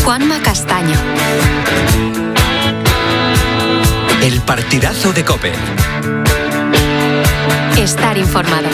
Juanma Castaño. El partidazo de COPE. Estar informado.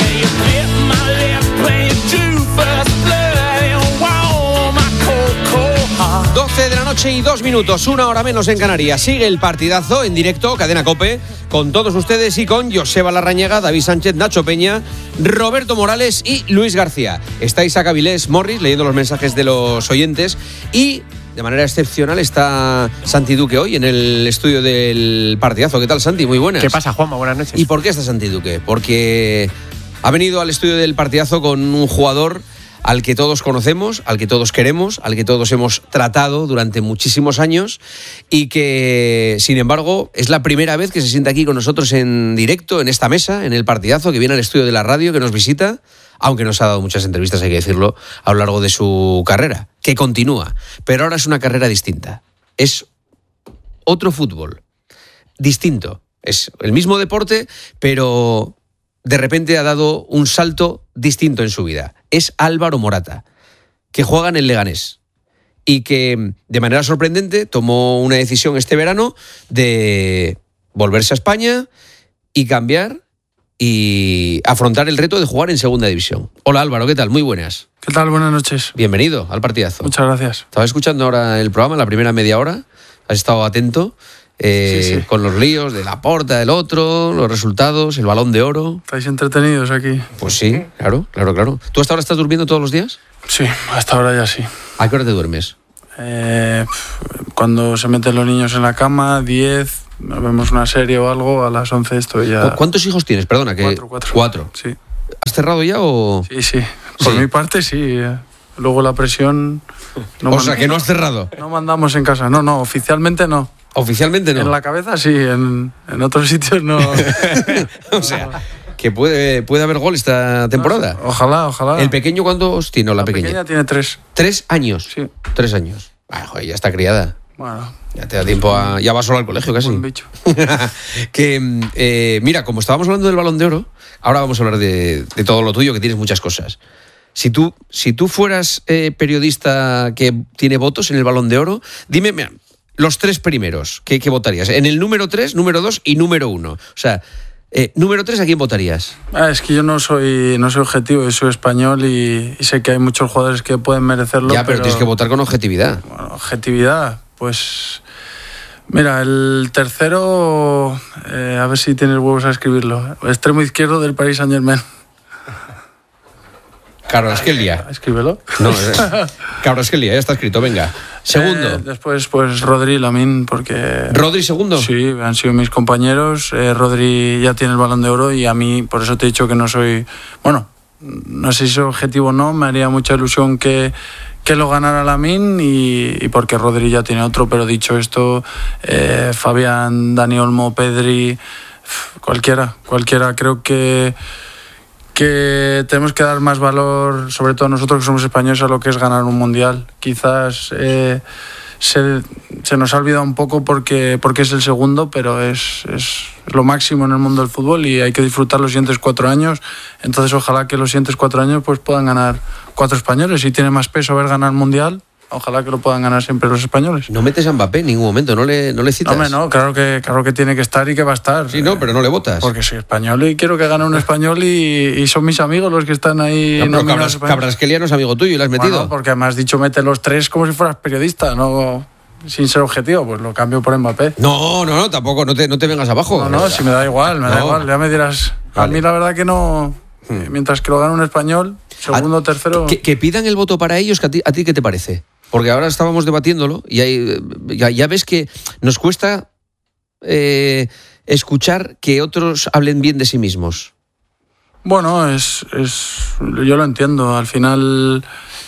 12 de la noche y 2 minutos, 1 hora menos en Canarias. Sigue el partidazo en directo, Cadena COPE, con todos ustedes y con Joseba Larrañaga, David Sánchez, Nacho Peña, Roberto Morales y Luis García. Está Isaac Avilés Morris leyendo los mensajes de los oyentes y de manera excepcional está Santi Duque hoy en el estudio del partidazo. ¿Qué tal, Santi? Muy buenas. ¿Qué pasa, Juanma? Buenas noches. ¿Y por qué está Santi Duque? Porque ha venido al estudio del partidazo con un jugador al que todos conocemos, al que todos queremos, al que todos hemos tratado durante muchísimos años y que, sin embargo, es la primera vez que se sienta aquí con nosotros en directo, en esta mesa, en el partidazo, que viene al estudio de la radio, que nos visita, aunque nos ha dado muchas entrevistas, hay que decirlo, a lo largo de su carrera, que continúa. Pero ahora es una carrera distinta. Es otro fútbol, distinto. Es el mismo deporte, pero de repente ha dado un salto distinto en su vida. Es Álvaro Morata, que juega en el Leganés y que de manera sorprendente tomó una decisión este verano de volverse a España y cambiar y afrontar el reto de jugar en segunda división. Hola Álvaro, ¿qué tal? Muy buenas. ¿Qué tal? Buenas noches. Bienvenido al partidazo. Muchas gracias. Estaba escuchando ahora el programa, la primera media hora. Has estado atento. Sí. Con los líos de Laporta, del otro, los resultados, el Balón de Oro. ¿Estáis entretenidos aquí? Pues sí, claro. ¿Tú hasta ahora estás durmiendo todos los días? Sí, hasta ahora ya sí. ¿A qué hora te duermes? Cuando se meten los niños en la cama, 10, vemos una serie o algo, a las 11 estoy ya. ¿Cuántos hijos tienes? Perdona, que 4. Sí. ¿Has cerrado ya o...? Sí. Por mi parte sí. Luego la presión... que no has cerrado. No mandamos en casa, no, oficialmente no. ¿Oficialmente no? En la cabeza sí, en otros sitios no. O sea, que puede haber gol esta temporada. No, ojalá. ¿El pequeño cuántos tiene? La pequeña tiene 3. ¿3 años? Sí. 3 años. Joder, ya está criada. Bueno. Ya te da tiempo a... Ya va solo al colegio casi. Buen bicho. Mira, como estábamos hablando del Balón de Oro, ahora vamos a hablar de todo lo tuyo, que tienes muchas cosas. Si tú fueras periodista que tiene votos en el Balón de Oro, dime... Mira, los 3 primeros, ¿qué votarías? En el número 3, número 2 y número 1. O sea, número 3, ¿a quién votarías? Es que yo no soy objetivo, yo soy español y sé que hay muchos jugadores que pueden merecerlo. Ya, pero tienes que votar con objetividad. Bueno, objetividad, pues... Mira, el tercero, a ver si tienes huevos a escribirlo. Extremo izquierdo del Paris Saint-Germain. Kvaratskhelia. Escríbelo. No, Kvaratskhelia, ya está escrito, venga. Segundo. Después, pues Rodri y Lamine, porque... ¿Rodri segundo? Sí, han sido mis compañeros. Rodri ya tiene el Balón de Oro y a mí, por eso te he dicho que no soy... Bueno, no sé si soy objetivo o no, me haría mucha ilusión que lo ganara Lamine y porque Rodri ya tiene otro, pero dicho esto, Fabián, Dani Olmo, Pedri, cualquiera. Creo que tenemos que dar más valor, sobre todo nosotros que somos españoles, a lo que es ganar un mundial. Quizás se nos ha olvidado un poco porque es el segundo, pero es lo máximo en el mundo del fútbol y hay que disfrutar los siguientes 4 años. Entonces ojalá que los siguientes 4 años pues puedan ganar 4 españoles. Si tiene más peso ver ganar el mundial, ojalá que lo puedan ganar siempre los españoles. No metes a Mbappé en ningún momento, no le citas. Hombre, no, claro que tiene que estar y que va a estar. Sí, no, pero no le votas. Porque soy español y quiero que gane un español y son mis amigos los que están ahí. No, pero Kvaratskhelia no es amigo tuyo y lo has metido. Bueno, porque además has dicho mete los 3 como si fueras periodista, no sin ser objetivo, pues lo cambio por Mbappé. No, tampoco, no te vengas abajo. No, si me da igual, ya me dirás. Vale. A mí la verdad que no, mientras que lo gane un español, segundo, tercero... Que pidan el voto para ellos, que a ti ¿qué te parece? Porque ahora estábamos debatiéndolo y ya ves que nos cuesta escuchar que otros hablen bien de sí mismos. Bueno, yo lo entiendo. Al final,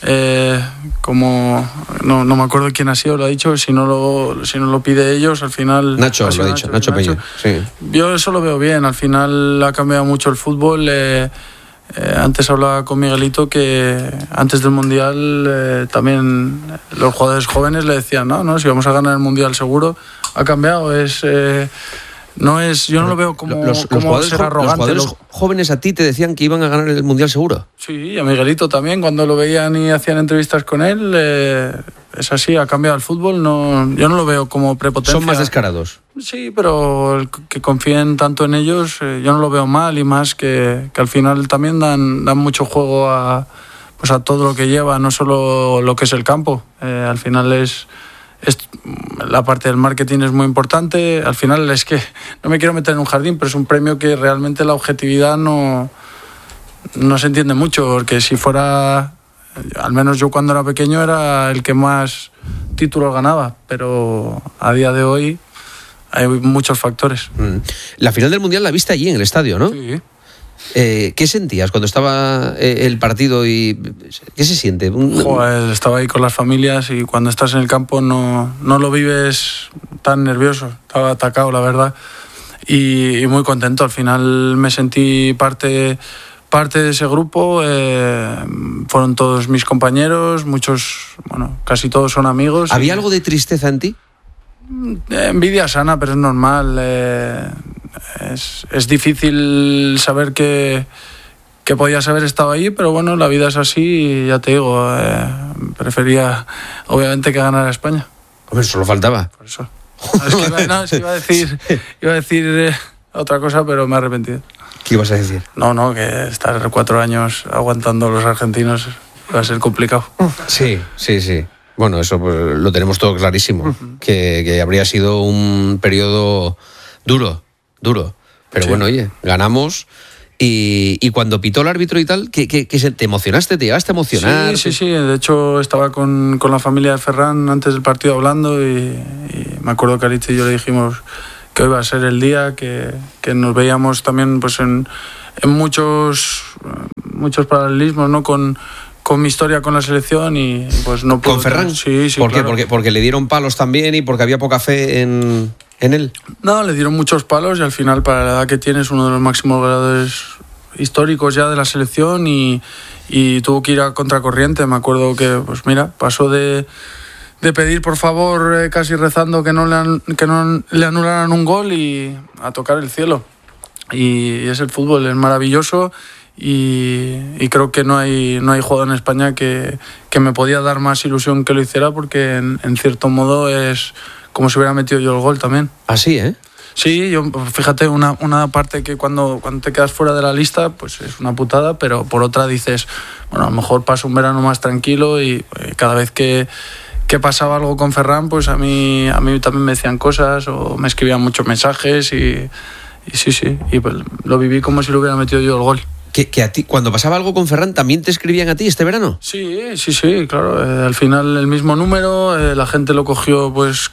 como no me acuerdo quién ha sido, lo ha dicho, si no lo pide ellos, al final... Nacho lo ha dicho, Nacho Peña. Sí. Yo eso lo veo bien. Al final ha cambiado mucho el fútbol. Antes hablaba con Miguelito que antes del Mundial también los jugadores jóvenes le decían no, si vamos a ganar el Mundial seguro. Ha cambiado, yo no lo veo como ser arrogante. ¿Los jugadores jóvenes a ti te decían que iban a ganar el Mundial seguro? Sí, y a Miguelito también, cuando lo veían y hacían entrevistas con él, es así, ha cambiado el fútbol, yo no lo veo como prepotencia. Son más descarados. Sí, pero el que confíen tanto en ellos, yo no lo veo mal, y más que al final también dan mucho juego a todo lo que lleva, no solo lo que es el campo. Al final es la parte del marketing es muy importante. Al final es que no me quiero meter en un jardín, pero es un premio que realmente la objetividad no se entiende mucho, porque si fuera, al menos yo cuando era pequeño era el que más títulos ganaba, pero a día de hoy hay muchos factores. La final del Mundial la viste allí en el estadio, ¿no? Sí. ¿Qué sentías cuando estaba el partido y qué se siente? Joder, estaba ahí con las familias y cuando estás en el campo no lo vives tan nervioso. Estaba atacado, la verdad, y muy contento. Al final me sentí parte de ese grupo. Fueron todos mis compañeros, muchos, casi todos son amigos. ¿Había algo de tristeza en ti? Envidia sana, pero es normal. Es difícil saber que podías haber estado ahí, pero bueno, la vida es así y ya te digo, prefería obviamente que ganara España. Hombre, solo faltaba. Por eso. Iba a decir otra cosa, pero me he arrepentido. ¿Qué ibas a decir? No, que estar 4 años aguantando a los argentinos va a ser complicado. Sí. Bueno, eso pues, lo tenemos todo clarísimo, que habría sido un periodo duro. Pero sí. Bueno, oye, ganamos y cuando pitó el árbitro y tal, ¿te emocionaste? ¿Te llegaste a emocionar? Sí. De hecho, estaba con la familia de Ferran antes del partido hablando y me acuerdo que Aritz y yo le dijimos que hoy iba a ser el día, que nos veíamos también pues en muchos paralelismos, ¿no? Con mi historia con la selección y pues no puedo... ¿Con Ferran? Sí, ¿Por qué? claro. Porque le dieron palos también y porque había poca fe en él. No, le dieron muchos palos y al final, para la edad que tiene, es uno de los máximos goleadores históricos ya de la selección y tuvo que ir a contracorriente. Me acuerdo que, pues mira, pasó de pedir por favor, casi rezando que no le anularan un gol, y a tocar el cielo. Y es el fútbol, es maravilloso. Y creo que no hay jugador en España que me podía dar más ilusión que lo hiciera, porque en cierto modo es como si hubiera metido yo el gol también. Así, ¿eh? Sí, fíjate, una parte que cuando te quedas fuera de la lista pues es una putada, pero por otra dices, bueno, a lo mejor paso un verano más tranquilo, y cada vez que pasaba algo con Ferran, pues a mí también me decían cosas o me escribían muchos mensajes y sí, y pues lo viví como si lo hubiera metido yo el gol. ¿Que a ti, cuando pasaba algo con Ferran, también te escribían a ti este verano? Sí, claro. Al final el mismo número, la gente lo cogió pues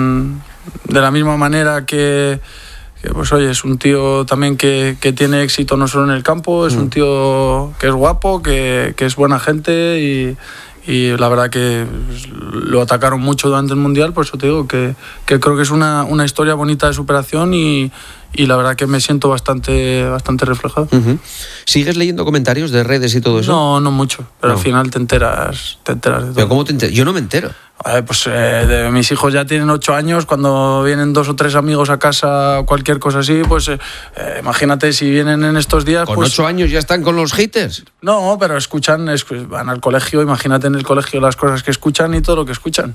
de la misma manera que pues oye, es un tío también que tiene éxito no solo en el campo, es un tío que es guapo, que es buena gente y la verdad que lo atacaron mucho durante el Mundial. Por eso te digo que creo que es una historia bonita de superación y la verdad que me siento bastante reflejado. ¿Sigues leyendo comentarios de redes y todo eso? No mucho, pero al final te enteras de todo. ¿Pero cómo te enteras? Yo no me entero. Pues mis hijos ya tienen 8 años, cuando vienen 2 o 3 amigos a casa, cualquier cosa así, pues imagínate si vienen en estos días... ¿Con pues, 8 años ya están con los haters? No, pero van al colegio, imagínate en el colegio las cosas que escuchan y todo lo que escuchan.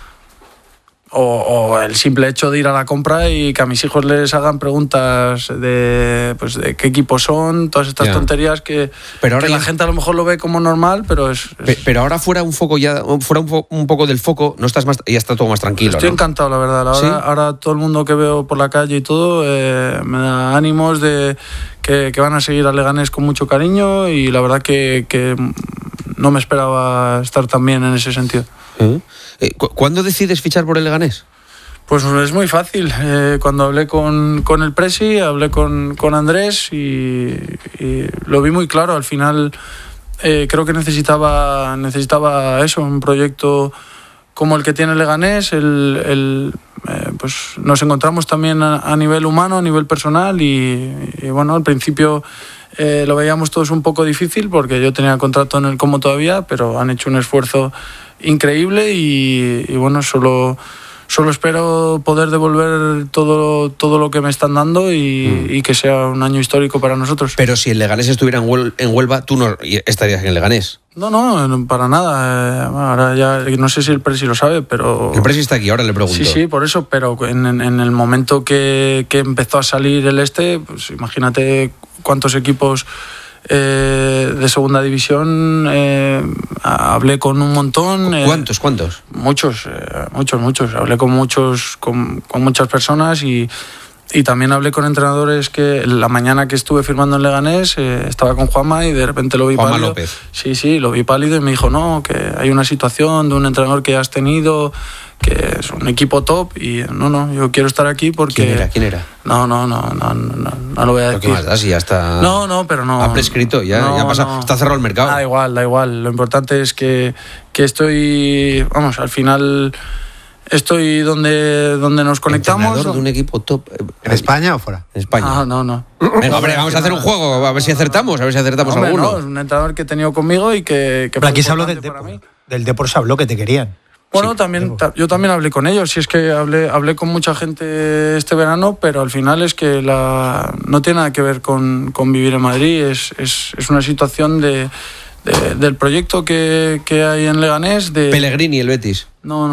O el simple hecho de ir a la compra y que a mis hijos les hagan preguntas de qué equipo son, todas estas tonterías que la gente a lo mejor lo ve como normal, pero Pero ahora fuera un poco del foco, no estás ya está todo más tranquilo. Estoy ¿no? encantado, la verdad. ¿Sí? Ahora todo el mundo que veo por la calle y todo me da ánimos de que van a seguir a Leganés con mucho cariño, y la verdad que no me esperaba estar tan bien en ese sentido. ¿Cuándo decides fichar por el Leganés? Pues es muy fácil. Cuando hablé con el Presi, hablé con Andrés y lo vi muy claro. Al final creo que necesitaba eso, un proyecto como el que tiene Leganés. Pues nos encontramos también a nivel humano, a nivel personal y bueno, al principio lo veíamos todos un poco difícil porque yo tenía contrato en el Como todavía, pero han hecho un esfuerzo increíble y bueno, solo solo espero poder devolver todo lo que me están dando y que sea un año histórico para nosotros. Pero si el Leganés estuviera en Huelva, tú no estarías en el Leganés. No, para nada. Ahora ya no sé si el Presi lo sabe, pero... El Presi está aquí, ahora le pregunto. Sí, por eso, pero en el momento que empezó a salir el pues imagínate cuántos equipos de segunda división hablé con un montón. ¿Cuántos? Muchos. Hablé con muchas personas y también hablé con entrenadores que la mañana que estuve firmando en Leganés estaba con Juanma y de repente lo vi Juanma pálido. López. Sí, lo vi pálido y me dijo, no, que hay una situación de un entrenador que has tenido, que es un equipo top y no, yo quiero estar aquí porque... ¿Quién era? No lo voy a decir. ¿Qué más da? Si ya está... No, pero no... Ha prescrito, ya pasa, está cerrado el mercado. Da igual. Lo importante es que estoy... Vamos, al final... Estoy donde nos conectamos. ¿Entrenador de un equipo top? ¿En España o fuera? En España. No. Venga, hombre, vamos a hacer un juego, a ver si acertamos Hombre, alguno. No, es un entrenador que he tenido conmigo y que pero aquí se habló del para mí. Depor. Del Depor se habló que te querían. Bueno, Sí, yo también hablé con ellos. Si es que hablé con mucha gente este verano, pero al final es que no tiene nada que ver con vivir en Madrid. Es una situación del proyecto que hay en Leganés. Pellegrini, el Betis. No.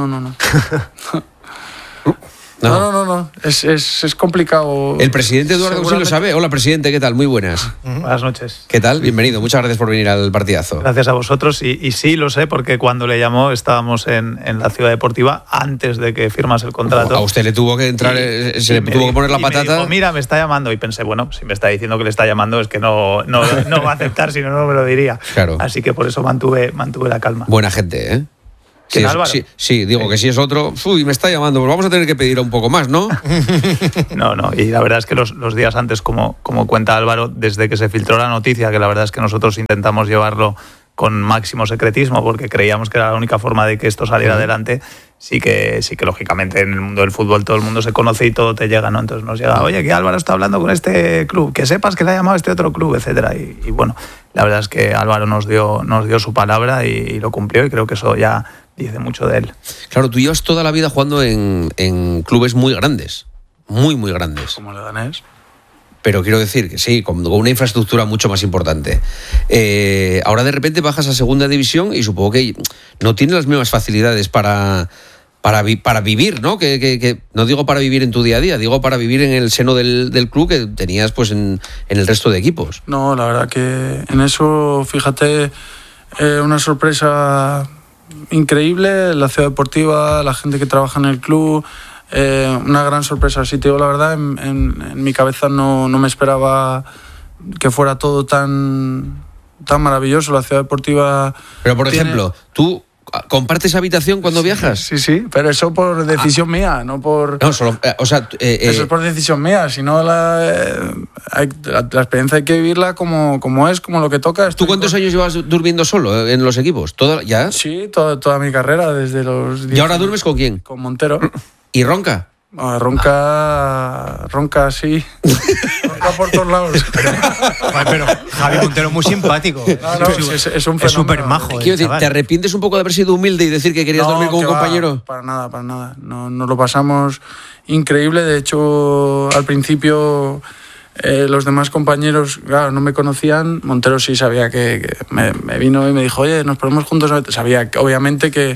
No. Es complicado. El presidente Eduardo sí lo sabe. Hola, presidente, ¿qué tal? Muy buenas. Buenas noches. ¿Qué tal? Bienvenido. Muchas gracias por venir al partidazo. Gracias a vosotros. Y sí, lo sé, porque cuando le llamó estábamos en la Ciudad Deportiva antes de que firmas el contrato. A usted le tuvo que entrar, se le tuvo que poner la patata. Me dijo, mira, me está llamando. Y pensé, bueno, si me está diciendo que le está llamando es que no va a aceptar, si no me lo diría. Claro. Así que por eso mantuve la calma. Buena gente, ¿eh? ¿Quién, Álvaro? Sí, digo que si es otro, me está llamando, pues vamos a tener que pedir un poco más, ¿no? No, y la verdad es que los días antes, como cuenta Álvaro, desde que se filtró la noticia, que la verdad es que nosotros intentamos llevarlo con máximo secretismo porque creíamos que era la única forma de que esto saliera adelante, sí que lógicamente en el mundo del fútbol todo el mundo se conoce y todo te llega, ¿no? Entonces nos llega, oye, que Álvaro está hablando con este club, que sepas que le ha llamado a este otro club, etcétera. Y bueno, la verdad es que Álvaro nos dio su palabra y lo cumplió y creo que eso ya dice mucho de él. Claro, tú llevas toda la vida jugando en clubes muy grandes, muy grandes. Como Leganés. Pero quiero decir que sí, con una infraestructura mucho más importante. Ahora de repente bajas a segunda división y supongo que no tienes las mismas facilidades para vivir, ¿no? Que no digo para vivir en tu día a día, digo para vivir en el seno del club que tenías pues en el resto de equipos. No, la verdad que en eso, fíjate, una sorpresa increíble, la ciudad deportiva, la gente que trabaja en el club, una gran sorpresa. Si te digo la verdad, en mi cabeza no me esperaba que fuera todo tan maravilloso. La ciudad deportiva... Pero por ejemplo, ¿tú compartes habitación cuando viajas? Sí, pero eso por decisión mía, no por... No, solo, eso es por decisión mía, si no la experiencia hay que vivirla como es, como lo que toca. ¿Tú cuántos años llevas durmiendo solo en los equipos? ¿Ya? Sí, toda mi carrera, desde los 10. ¿Y ahora duermes con quién? Con Montero. ¿Y ronca? Ronca, sí. Ronca por todos lados. Pero Javi Montero es muy simpático. No, es un fenómeno. Es súper majo. Quiero decir, ¿te arrepientes un poco de haber sido humilde y decir que querías dormir con un compañero? Para nada. Nos lo pasamos increíble. De hecho, al principio... los demás compañeros, claro, no me conocían. Montero sí sabía que me vino y me dijo, oye, nos ponemos juntos. Sabía, obviamente, que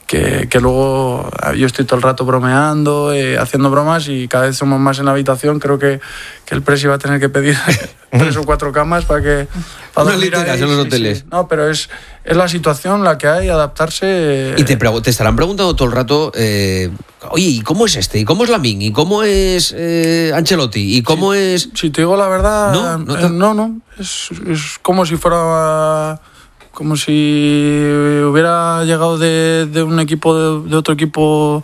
luego yo estoy todo el rato bromeando, haciendo bromas, y cada vez somos más en la habitación. Creo que el Presi va a tener que pedir 3 o 4 camas para unas literas en los hoteles. Sí. No, pero es la situación la que hay, adaptarse. Y te estarán preguntando todo el rato, oye, ¿y cómo es este? ¿Y cómo es Lamine? ¿Y cómo es Ancelotti? ¿Y cómo es...? Si te digo la verdad, no. Es como si fuera... Como si hubiera llegado de un equipo, de otro equipo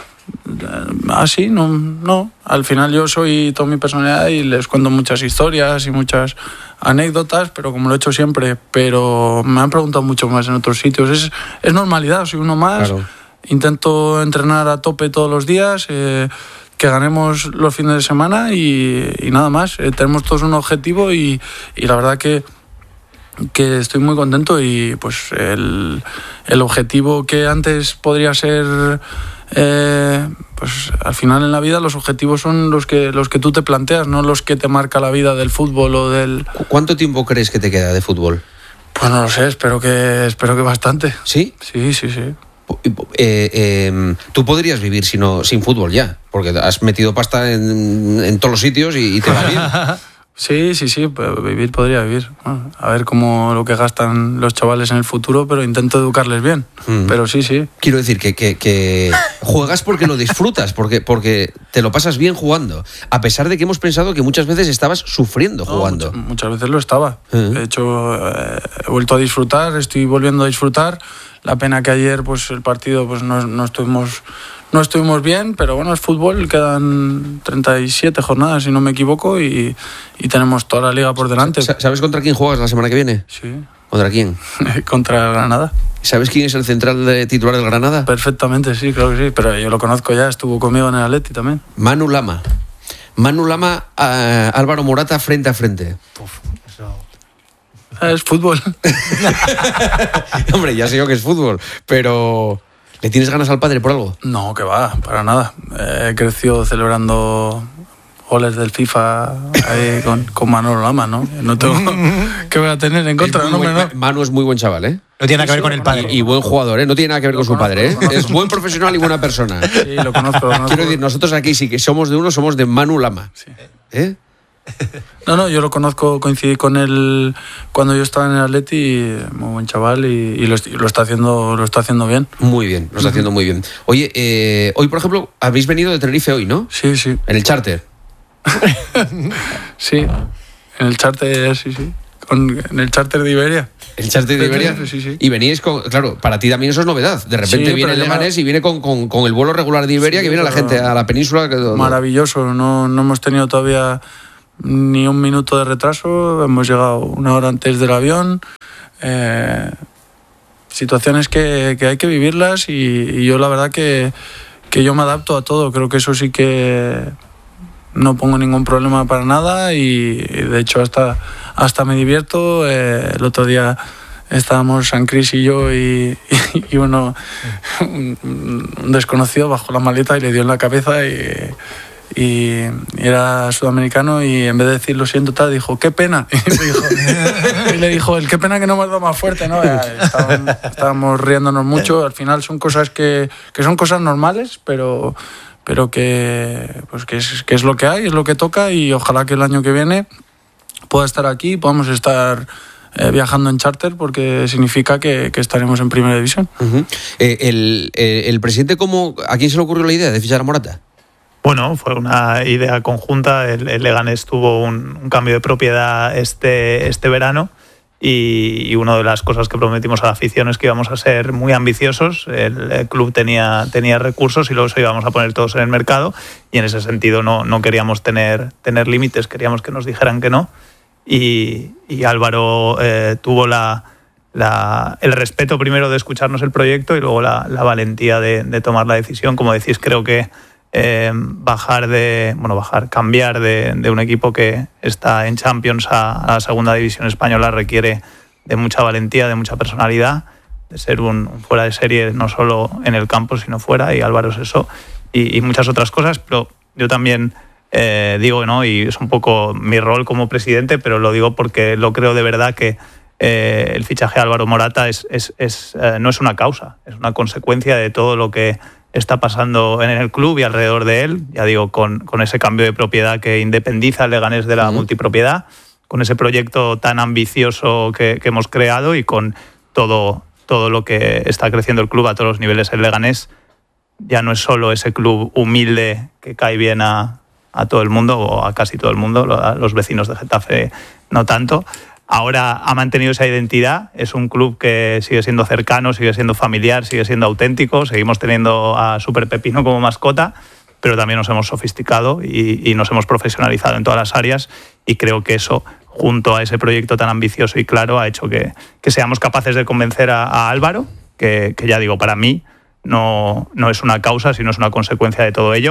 así, no. Al final yo soy toda mi personalidad y les cuento muchas historias y muchas anécdotas, pero como lo he hecho siempre. Pero me han preguntado mucho más en otros sitios. Es normalidad, soy uno más. Claro. Intento entrenar a tope todos los días, que ganemos los fines de semana y nada más. Tenemos todos un objetivo y la verdad que estoy muy contento, y pues el objetivo que antes podría ser pues al final en la vida los objetivos son los que tú te planteas, no los que te marca la vida del fútbol o del... ¿Cuánto tiempo crees que te queda de fútbol? Pues no lo sé, espero que bastante. ¿Sí? Sí. Tú podrías vivir sin fútbol ya, porque has metido pasta en todos los sitios y te va bien. Sí, vivir podría vivir. Bueno, a ver cómo lo que gastan los chavales en el futuro, pero intento educarles bien. Pero sí. Quiero decir que juegas porque lo disfrutas, porque te lo pasas bien jugando, a pesar de que hemos pensado que muchas veces estabas sufriendo jugando. Muchas veces lo estaba. De hecho, he vuelto a disfrutar, estoy volviendo a disfrutar. La pena que ayer pues el partido pues no estuvimos bien, pero bueno, es fútbol, quedan 37 jornadas si no me equivoco y tenemos toda la liga por delante. ¿Sabes contra quién juegas la semana que viene? Sí. ¿Contra quién? Contra el Granada. ¿Sabes quién es el central titular del Granada? Perfectamente, sí, claro que sí, pero yo lo conozco ya, estuvo conmigo en el Atleti también. Manu Lama, Álvaro Morata frente a frente. Es fútbol. Hombre, ya sé yo que es fútbol, pero ¿le tienes ganas al padre por algo? No, que va, para nada. He crecido celebrando goles del FIFA ahí con Manolo Lama, ¿no? No tengo que voy a tener en contra. No. Manu es muy buen chaval, ¿eh? No tiene nada que ver con el padre. Y buen jugador, ¿eh? No tiene nada que ver con su padre, ¿eh? Es buen profesional y buena persona. Sí, lo conozco. Quiero decir, nosotros aquí sí que somos de Manu Lama. Sí. ¿Eh? No, yo lo conozco, coincidí con él cuando yo estaba en el Atleti, muy buen chaval y lo está haciendo bien. Muy bien, lo está haciendo muy bien. Oye, hoy por ejemplo, habéis venido de Tenerife hoy, ¿no? Sí. En el charter. Sí, en el charter, sí. En el charter de Iberia. El charter de Iberia. Sí. Y veníais con... Claro, para ti también eso es novedad. De repente viene el Leganés y viene con el vuelo regular de Iberia, que viene la gente a la península. Maravilloso. No hemos tenido todavía ni un minuto de retraso. Hemos llegado una hora antes del avión. Situaciones que hay que vivirlas y yo la verdad que yo me adapto a todo. Creo que eso sí que no pongo ningún problema para nada y de hecho hasta me divierto. El otro día estábamos San Cris y yo y un desconocido bajó la maleta y le dio en la cabeza y era sudamericano y en vez de decir lo siento tal dijo qué pena y le dijo el qué pena que no me has dado más fuerte, ¿no? Estábamos riéndonos mucho. Al final son cosas que son cosas normales pero que es lo que hay, es lo que toca y ojalá que el año que viene pueda estar aquí, podamos estar viajando en charter porque significa que estaremos en primera división. Uh-huh. El presidente, ¿a quién se le ocurrió la idea de fichar a Morata? Bueno, fue una idea conjunta. El Leganés tuvo un cambio de propiedad este verano y una de las cosas que prometimos a la afición es que íbamos a ser muy ambiciosos. El club tenía recursos y luego se íbamos a poner todos en el mercado y en ese sentido no queríamos tener límites, queríamos que nos dijeran que no y Álvaro tuvo el respeto primero de escucharnos el proyecto y luego la valentía de tomar la decisión. Como decís, creo que cambiar de un equipo que está en Champions a la segunda división española requiere de mucha valentía, de mucha personalidad, de ser un fuera de serie no solo en el campo sino fuera, y Álvaro es eso y muchas otras cosas. Pero yo también digo, ¿no? Y es un poco mi rol como presidente, pero lo digo porque lo creo de verdad que el fichaje de Álvaro Morata no es una causa, es una consecuencia de todo lo que está pasando en el club y alrededor de él. Ya digo, con ese cambio de propiedad que independiza al Leganés de la multipropiedad, con ese proyecto tan ambicioso que hemos creado y con todo lo que está creciendo el club a todos los niveles. El Leganés ya no es solo ese club humilde que cae bien a todo el mundo o a casi todo el mundo, a los vecinos de Getafe no tanto. Ahora ha mantenido esa identidad, es un club que sigue siendo cercano, sigue siendo familiar, sigue siendo auténtico, seguimos teniendo a Super Pepino como mascota, pero también nos hemos sofisticado y nos hemos profesionalizado en todas las áreas y creo que eso, junto a ese proyecto tan ambicioso y claro, ha hecho que seamos capaces de convencer a Álvaro, que ya digo, para mí no es una causa, sino es una consecuencia de todo ello.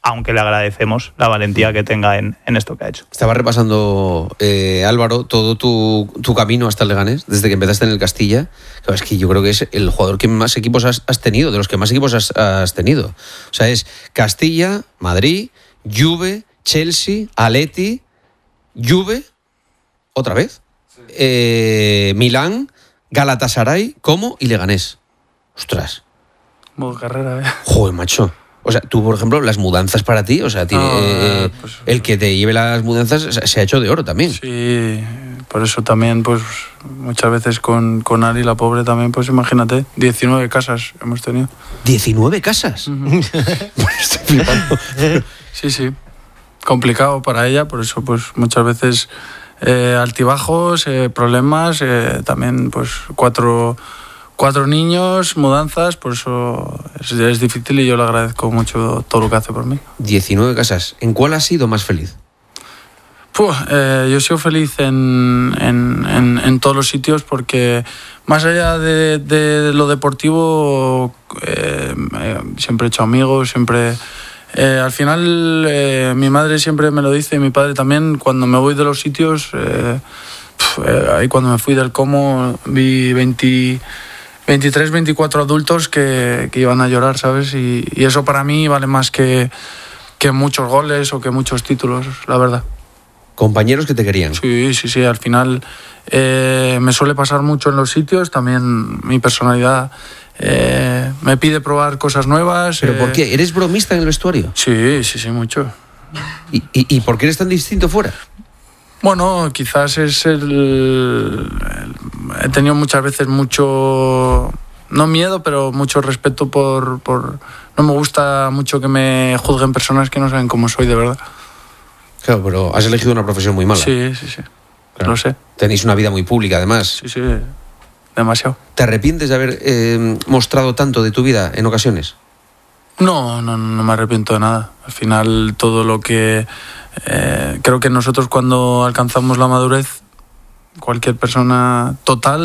aunque le agradecemos la valentía que tenga en esto que ha hecho. Estaba repasando, Álvaro, todo tu camino hasta el Leganés, desde que empezaste en el Castilla. Claro, es que yo creo que es el jugador que más equipos has tenido, de los que más equipos has tenido. O sea, es Castilla, Madrid, Juve, Chelsea, Atleti, Juve, otra vez, Milán, Galatasaray, Como y Leganés. Ostras. Modo carrera, Joder, macho. O sea, tú, por ejemplo, las mudanzas para ti, o sea, pues, el que te lleve las mudanzas se ha hecho de oro también. Sí, por eso también, pues muchas veces con Ari, la pobre también, pues imagínate, 19 casas hemos tenido. ¿19 casas? Estoy flipando. Sí. Complicado para ella, por eso pues muchas veces altibajos, problemas, también pues cuatro niños, mudanzas, por eso es difícil y yo le agradezco mucho todo lo que hace por mí. 19 casas. ¿En cuál has sido más feliz? Yo he sido feliz en todos los sitios porque más allá de lo deportivo siempre he hecho amigos, siempre... al final mi madre siempre me lo dice y mi padre también, cuando me voy de los sitios, ahí cuando me fui del Como vi 23, 24 adultos que iban a llorar, ¿sabes? Y eso para mí vale más que muchos goles o que muchos títulos, la verdad. ¿Compañeros que te querían? Sí, al final me suele pasar mucho en los sitios, también mi personalidad me pide probar cosas nuevas. ¿Pero por qué? ¿Eres bromista en el vestuario? Sí, mucho. ¿Y por qué eres tan distinto fuera? Bueno, quizás es he tenido muchas veces mucho, no miedo, pero mucho respeto por no me gusta mucho que me juzguen personas que no saben cómo soy de verdad. Claro, pero has elegido una profesión muy mala. Sí. Claro. Lo sé. Tenéis una vida muy pública, además. Sí, demasiado. ¿Te arrepientes de haber mostrado tanto de tu vida en ocasiones? No me arrepiento de nada. Al final todo lo que... creo que nosotros cuando alcanzamos la madurez, cualquier persona total